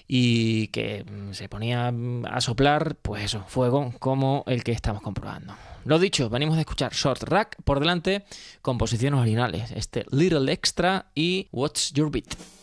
y que se ponía a soplar, pues eso, fuego como el que estamos comprobando. Lo dicho, venimos de escuchar Short Rack, por delante composiciones originales, este Little Extra y What's Your Beat.